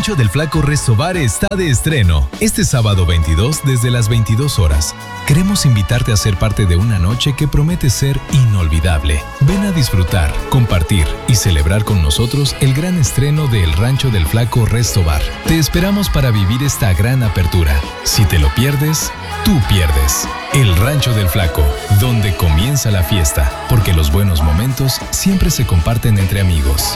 Rancho del Flaco Resto Bar está de estreno. Este sábado 22 desde las 22 horas. Queremos invitarte a ser parte de una noche que promete ser inolvidable. Ven a disfrutar, compartir y celebrar con nosotros el gran estreno de El Rancho del Flaco Resto Bar. Te esperamos para vivir esta gran apertura. Si te lo pierdes, tú pierdes. El Rancho del Flaco, donde comienza la fiesta, porque los buenos momentos siempre se comparten entre amigos.